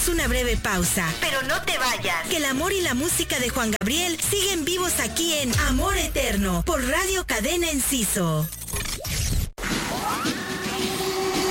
Haremos una breve pausa, pero no te vayas, que el amor y la música de Juan Gabriel siguen vivos aquí en Amor Eterno, por Radio Cadena Enciso.